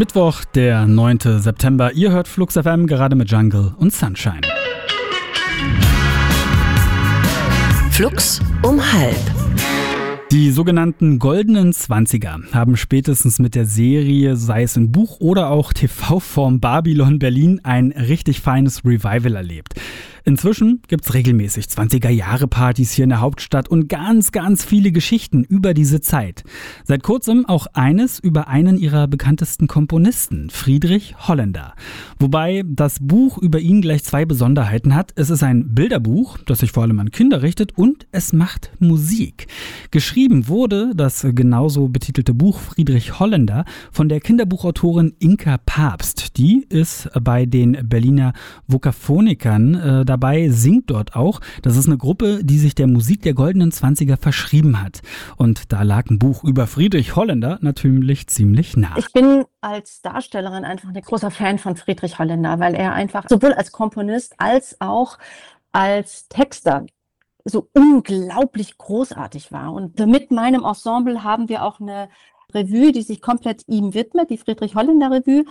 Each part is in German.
Mittwoch, der 9. September. Ihr hört Flux FM gerade mit Jungle und Sunshine. Flux um halb. Die sogenannten goldenen 20er haben spätestens mit der Serie, sei es in Buch- oder auch TV-Form Babylon Berlin, ein richtig feines Revival erlebt. Inzwischen gibt's regelmäßig 20er-Jahre-Partys hier in der Hauptstadt und ganz viele Geschichten über diese Zeit. Seit kurzem auch eines über einen ihrer bekanntesten Komponisten, Friedrich Holländer. Wobei das Buch über ihn gleich zwei Besonderheiten hat. Es ist ein Bilderbuch, das sich vor allem an Kinder richtet, und es macht Musik. Geschrieben wurde das genauso betitelte Buch Friedrich Holländer von der Kinderbuchautorin Inka Pabst. Die ist bei den Berliner Vokaphonikern dabei, singt dort auch. Das ist eine Gruppe, die sich der Musik der goldenen 20er verschrieben hat. Und da lag ein Buch über Friedrich Holländer natürlich ziemlich nah. Ich bin als Darstellerin einfach ein großer Fan von Friedrich Holländer, weil er einfach sowohl als Komponist als auch als Texter so unglaublich großartig war. Und mit meinem Ensemble haben wir auch eine Revue, die sich komplett ihm widmet, die Friedrich Holländer Revue.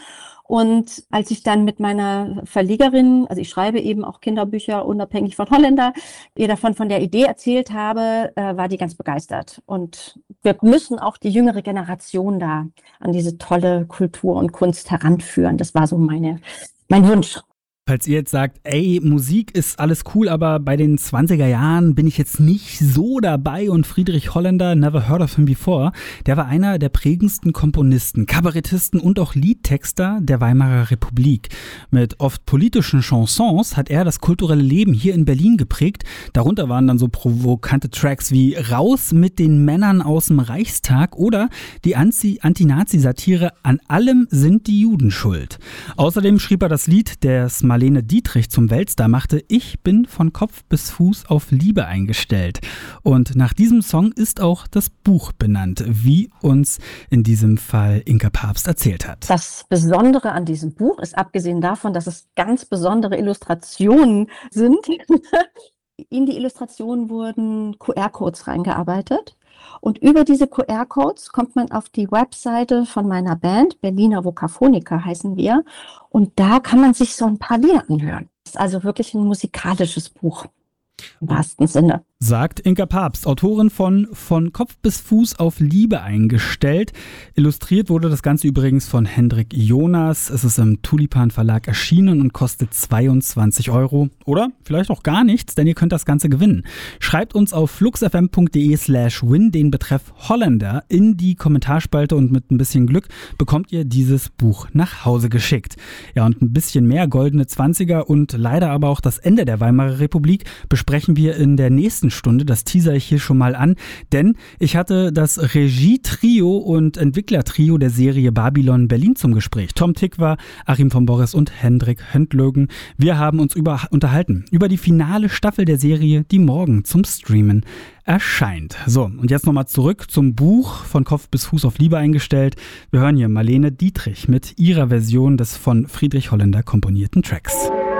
Und als ich dann mit meiner Verlegerin, also ich schreibe eben auch Kinderbücher unabhängig von Holländer, ihr davon von der Idee erzählt habe, war die ganz begeistert. Und wir müssen auch die jüngere Generation da an diese tolle Kultur und Kunst heranführen. Das war so mein Wunsch. Falls ihr jetzt sagt, ey, Musik ist alles cool, aber bei den 20er Jahren bin ich jetzt nicht so dabei, und Friedrich Holländer, never heard of him before, der war einer der prägendsten Komponisten, Kabarettisten und auch Liedtexter der Weimarer Republik. Mit oft politischen Chansons hat er das kulturelle Leben hier in Berlin geprägt. Darunter waren dann so provokante Tracks wie Raus mit den Männern aus dem Reichstag oder die Anti-Nazi-Satire An allem sind die Juden schuld. Außerdem schrieb er das Lied, das Marlene Dietrich zum Weltstar machte, Ich bin von Kopf bis Fuß auf Liebe eingestellt. Und nach diesem Song ist auch das Buch benannt, wie uns in diesem Fall Inka Pabst erzählt hat. Das Besondere an diesem Buch ist, abgesehen davon, dass es ganz besondere Illustrationen sind, in die Illustrationen wurden QR-Codes reingearbeitet. Und über diese QR-Codes kommt man auf die Webseite von meiner Band, Berliner Vokaphonikern heißen wir. Und da kann man sich so ein paar Lieder anhören. Das ist also wirklich ein musikalisches Buch im wahrsten Sinne. Sagt Inka Pabst, Autorin von Kopf bis Fuß auf Liebe eingestellt. Illustriert wurde das Ganze übrigens von Hendrik Jonas. Es ist im Tulipan Verlag erschienen und kostet 22 €. Oder vielleicht auch gar nichts, denn ihr könnt das Ganze gewinnen. Schreibt uns auf fluxfm.de/win den Betreff Holländer in die Kommentarspalte und mit ein bisschen Glück bekommt ihr dieses Buch nach Hause geschickt. Ja, und ein bisschen mehr goldene 20er und leider aber auch das Ende der Weimarer Republik besprechen wir in der nächsten Stunde. Das teaser ich hier schon mal an, denn ich hatte das Regie-Trio und Entwicklertrio der Serie Babylon Berlin zum Gespräch. Tom Tikva, Achim von Boris und Hendrik Höndlögen. Wir haben uns unterhalten über die finale Staffel der Serie, die morgen zum Streamen erscheint. So, und jetzt nochmal zurück zum Buch Von Kopf bis Fuß auf Liebe eingestellt. Wir hören hier Marlene Dietrich mit ihrer Version des von Friedrich Holländer komponierten Tracks.